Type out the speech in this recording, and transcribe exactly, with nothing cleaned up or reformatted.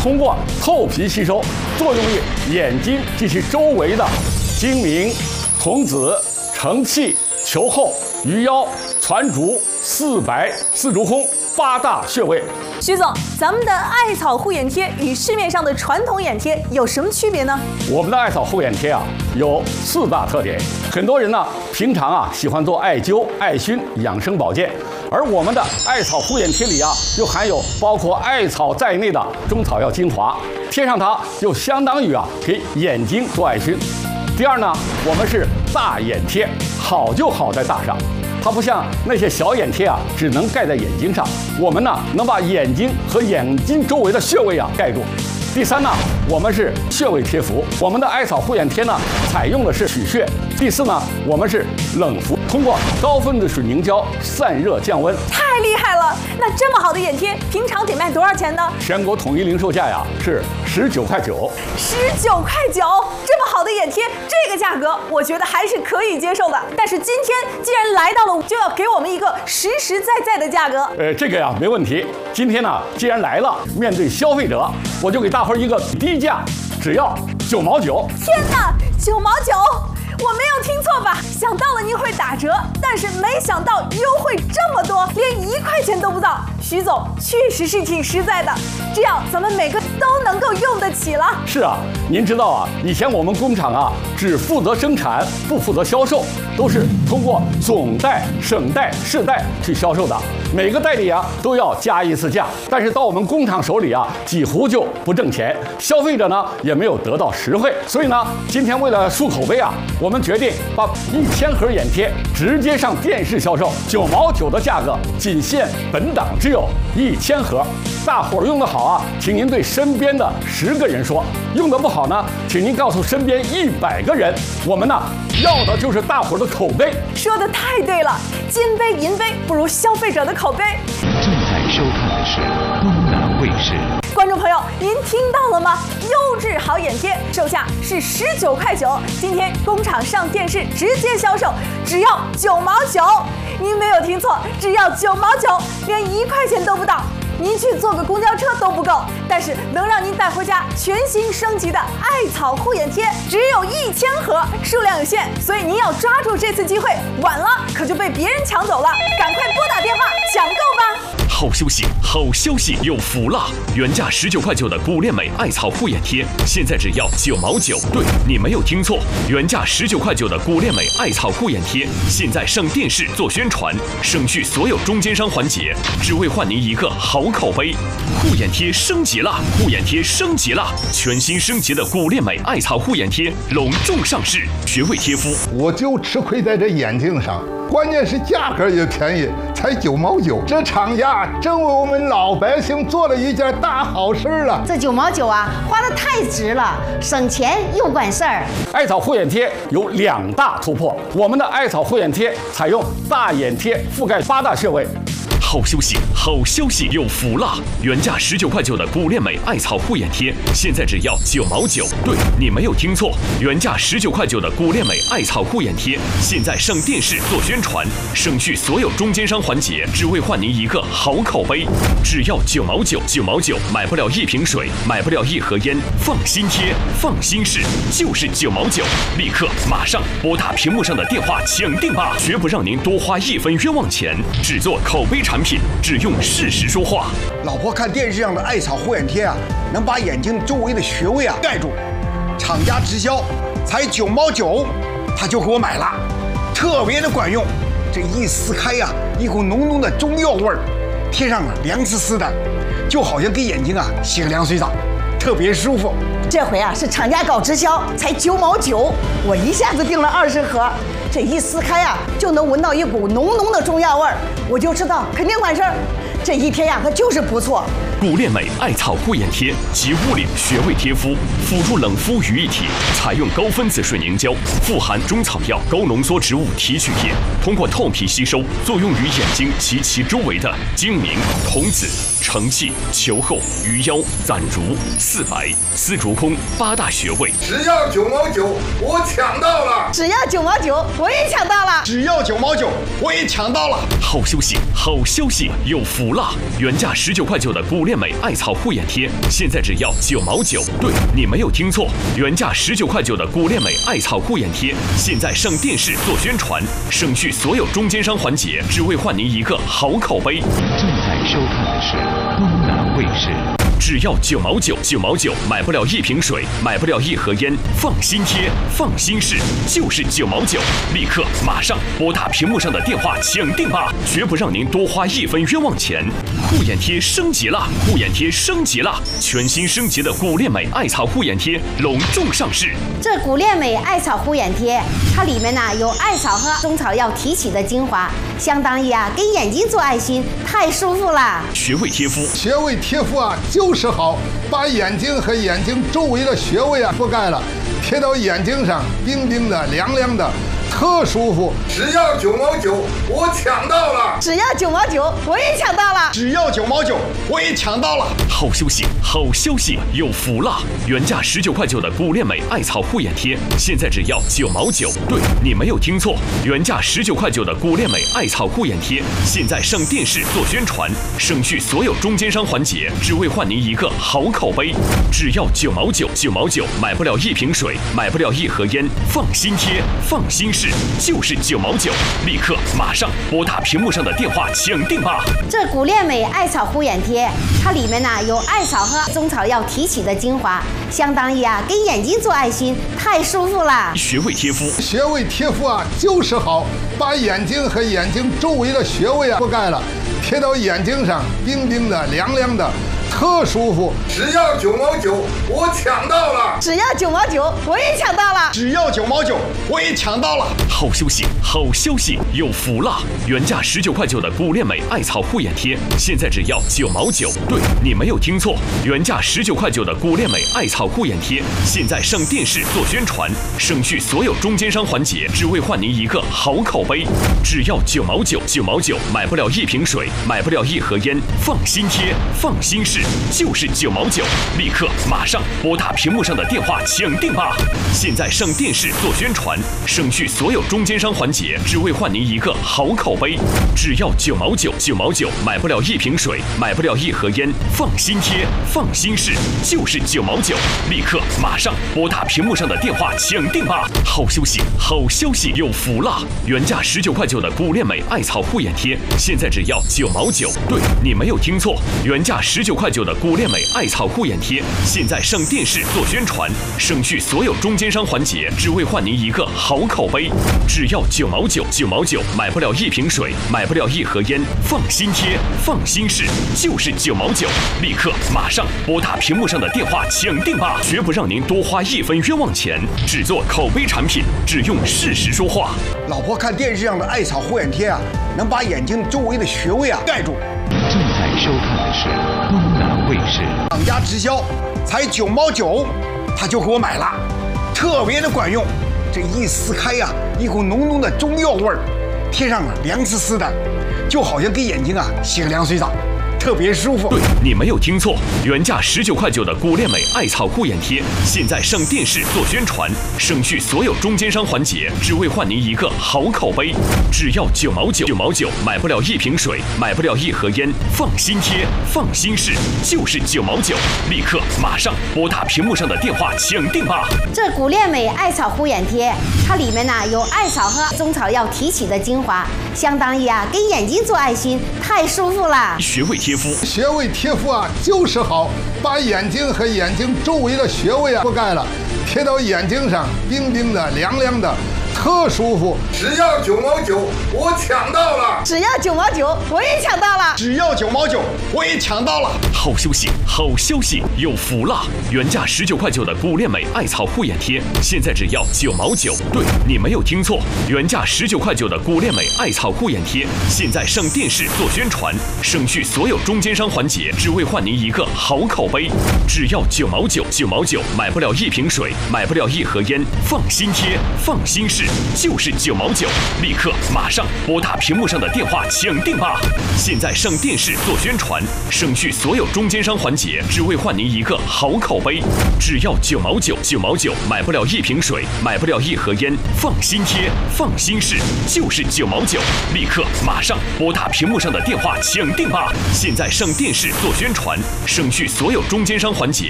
通过透皮吸收，作用于眼睛及其周围的睛明、瞳子、承泣、球后、鱼腰、攒竹、四白、四足空八大穴位。 徐总，咱们的艾草护眼贴与市面上的传统眼贴有什么区别呢？ 我们的艾草护眼贴啊，有四大特点。很多人呢，平常啊喜欢做艾灸、艾熏养生保健，而我们的艾草护眼贴里啊，又含有包括艾草在内的中草药精华，贴上它就相当于啊给眼睛做艾熏。第二呢，我们是大眼贴，好就好在大上。它不像那些小眼贴啊，只能盖在眼睛上，我们呢能把眼睛和眼睛周围的穴位啊盖住。第三呢，我们是穴位贴敷，我们的艾草护眼贴呢采用的是取穴。第四呢，我们是冷敷，通过高分子水凝胶散热降温。 太厉害了！那这么好的眼贴，平常得卖多少钱呢？ 全国统一零售价呀是十九块九。 十九块九，这么好的眼贴，这个价格我觉得还是可以接受的。但是今天既然来到了，就要给我们一个实实在在的价格。 呃，这个呀没问题。今天呢，既然来了，面对消费者，我就给大伙儿一个低价，只要九毛九。 天哪，九毛九！我没有听错吧？想到了您会打折，但是没想到优惠这么多，连一块钱都不到。徐总确实是挺实在的，这样咱们每个都能够用得起了。 是啊，您知道啊，以前我们工厂啊只负责生产，不负责销售，都是通过总代、省代、市代去销售的，每个代理啊都要加一次价，但是到我们工厂手里啊，几乎就不挣钱，消费者呢也没有得到实惠。所以呢，今天为了树口碑啊，我们决定把一千盒眼贴直接上电视销售，九毛九的价格，仅限本档只有一千盒。大伙儿用得好啊，请您对身边的十个人说；用得不好呢，请您告诉身边一百个人。我们呢，要的就是大伙儿的口碑。 说的太对了，金杯银杯不如消费者的口碑。 正在收看的是东南卫视。 观众朋友，您听到了吗？优质好眼贴，售价是十九块九，今天工厂上电视直接销售，只要九毛九。您没有听错，只要九毛九，连一块钱都不到。您去坐个公交车都不够，但是能让您带回家全新升级的艾草护眼贴，只有一千盒，数量有限，所以您要抓住这次机会，晚了可就被别人抢走了。赶快拨打电话抢购吧！ 好消息，好消息有福了！原价十九块九的古恋美艾草护眼贴，现在只要九毛九。对，你没有听错，原价十九块九的古恋美艾草护眼贴，现在上电视做宣传，省去所有中间商环节，只为换您一个好口碑。护眼贴升级了，护眼贴升级了，全新升级的古恋美艾草护眼贴隆重上市，穴位贴敷。 我就吃亏在这眼睛上，关键是价格也便宜，才九毛九。这厂家真为我们老百姓做了一件大好事了。 这九毛九啊，花的太值了，省钱又管事儿。 艾草护眼贴有两大突破，我们的艾草护眼贴采用大眼贴覆盖八大穴位。 好消息，好消息有福了！原价十九块九的古恋美艾草护眼贴，现在只要九毛九。对，你没有听错，原价十九块九的古恋美艾草护眼贴，现在上电视做宣传，省去所有中间商环节，只为换您一个好口碑。只要九毛九，九毛九买不了一瓶水，买不了一盒烟，放心贴，放心试，就是九毛九。立刻马上拨打屏幕上的电话抢定吧，绝不让您多花一分冤枉钱。只做口碑产品，只用事实说话。 老婆看电视上的艾草护眼贴啊，能把眼睛周围的穴位啊盖住，厂家直销才九毛九，他就给我买了，特别的管用。这一撕开呀、啊，一股浓浓的中药味儿，贴上了凉丝丝的，就好像给眼睛啊洗个凉水澡，特别舒服。 这回啊是厂家搞直销，才九毛九，我一下子订了二十盒，这一撕开啊，就能闻到一股浓浓的中药味儿，我就知道肯定管事儿。这一贴呀、啊，它就是不错。 古恋美艾草护眼贴集物理穴位贴敷、辅助冷敷于一体，采用高分子水凝胶，富含中草药高浓缩植物提取液，通过透皮吸收，作用于眼睛及其周围的睛明、瞳子、承泣、球后、鱼腰、攒竹、四白、丝竹空八大穴位。 只要九毛九，我抢到了！ 只要九毛九，我也抢到了！ 只要九毛九，我也抢到了！ 好消息，好消息有福了！原价十九块九的古恋链美艾草护眼贴，现在只要九毛九。对，你没有听错，原价十九块九的古链美艾草护眼贴，现在上电视做宣传，省去所有中间商环节，只为换您一个好口碑。 正在收看的是东南卫视。 只要九毛九，九毛九买不了一瓶水，买不了一盒烟，放心贴，放心试，就是九毛九。立刻马上拨打屏幕上的电话抢定吧，绝不让您多花一分冤枉钱。护眼贴升级了，护眼贴升级了，全新升级的古链美艾草护眼贴隆重上市。 这古链美艾草护眼贴，它里面呢有艾草和中草药提取的精华，相当于啊给眼睛做爱心，太舒服了。 穴位贴敷， 穴位贴敷啊就是好，把眼睛和眼睛周围的穴位啊覆盖了，贴到眼睛上，冰冰的、凉凉的，特舒服。只要九毛九，我抢到了！ 只要九毛九，我也抢到了！ 只要九毛九，我也抢到了！ 好消息，好消息，有福了！原价十九块九的古链美艾草护眼贴，现在只要九毛九。对，你没有听错，原价十九块九的古链美艾草护眼贴，现在上电视做宣传，省去所有中间商环节，只为换您一个好口碑。只要九毛九，九毛九买不了一瓶水，买不了一盒烟，放心贴，放心试，就是九毛九。立刻马上拨打屏幕上的电话抢定吧。 这古链美艾草护眼贴，它里面呢有艾草和中草药提取的精华，相当于啊给眼睛做爱心，太舒服了。 穴位贴敷， 穴位贴敷啊就是好，把眼睛和眼睛周围的穴位啊覆盖了，贴到眼睛上，冰冰的、凉凉的，特舒服。只要九毛九，我抢到了！ 只要九毛九，我也抢到了！ 只要九毛九，我也抢到了！ 好消息，好消息，有福了！原价十九块九的古链美艾草护眼贴，现在只要九毛九。对，你没有听错，原价十九块九的古链美艾草护眼贴，现在上电视做宣传，省去所有中间商环节，只为换您一个好口碑。只要九毛九，九毛九买不了一瓶水，买不了一盒烟，放心贴，放心试，就是九毛九。立刻马上拨打屏幕上的电话抢定吧！现在上电视做宣传，省去所有中间商环节，只为换您一个好口碑。只要九毛九，九毛九买不了一瓶水，买不了一盒烟，放心贴，放心试，就是九毛九。立刻马上拨打屏幕上的电话抢定吧！好消息，好消息，有福了！原价十九块九的古链美艾草护眼贴，现在只要九毛九。对，你没有听错，原价十九块九的古链美艾草护眼贴，现在上电视做宣传，省去所有中间商环节，只为换您一个好口碑。只要九毛九，九毛九买不了一瓶水，买不了一盒烟，放心贴，放心试，就是九毛九。立刻马上拨打屏幕上的电话抢定吧，绝不让您多花一分冤枉钱。只做口碑产品，只用事实说话。 老婆看电视上的艾草护眼贴啊，能把眼睛周围的穴位啊盖住。 正在收看的是东南卫视。 厂家直销才九毛九，他就给我买了，特别的管用。这一撕开呀、啊，一股浓浓的中药味儿，贴上了凉丝丝的，就好像给眼睛啊洗个凉水澡，特别舒服。 对，你没有听错，原价十九块九的古链美艾草护眼贴，现在上电视做宣传，省去所有中间商环节，只为换您一个好口碑。只要九毛九，九毛九买不了一瓶水，买不了一盒烟，放心贴，放心试，就是九毛九。立刻马上拨打屏幕上的电话抢定吧。 这古链美艾草护眼贴，它里面呢有艾草和中草药提取的精华，相当于啊给眼睛做爱心，太舒服了。 穴位贴敷， 穴位贴敷啊就是好，把眼睛和眼睛周围的穴位啊覆盖了，贴到眼睛上，冰冰的、凉凉的，特舒服。只要九毛九，我抢到了！ 只要九毛九，我也抢到了！ 只要九毛九，我也抢到了！ 好消息，好消息，有福了！原价十九块九的古链美艾草护眼贴，现在只要九毛九。对，你没有听错，原价十九块九的古链美艾草护眼贴，现在上电视做宣传，省去所有中间商环节，只为换您一个好口碑。只要九毛九，九毛九买不了一瓶水，买不了一盒烟，放心贴，放心试， 就是九毛九，立刻马上拨打屏幕上的电话抢定吧！现在上电视做宣传，省去所有中间商环节，只为换您一个好口碑。只要九毛九，九毛九买不了一瓶水，买不了一盒烟，放心贴，放心试，就是九毛九，立刻马上拨打屏幕上的电话抢定吧！现在上电视做宣传，省去所有中间商环节，